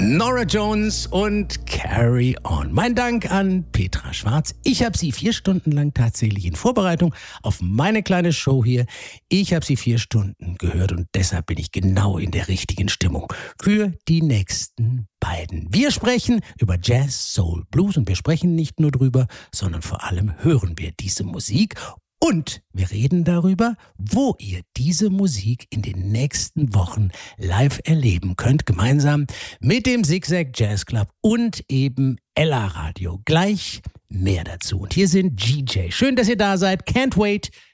Norah Jones und Carry On. Mein Dank an Petra Schwarz. Ich habe sie 4 Stunden lang tatsächlich in Vorbereitung auf meine kleine Show hier. Ich habe sie 4 Stunden gehört und deshalb bin ich genau in der richtigen Stimmung für die nächsten beiden. Wir sprechen über Jazz, Soul, Blues und wir sprechen nicht nur drüber, sondern vor allem hören wir diese Musik. Und wir reden darüber, wo ihr diese Musik in den nächsten Wochen live erleben könnt, gemeinsam mit dem Zigzag Jazz Club und eben Ella Radio. Gleich mehr dazu. Und hier sind GJ. Schön, dass ihr da seid. Can't wait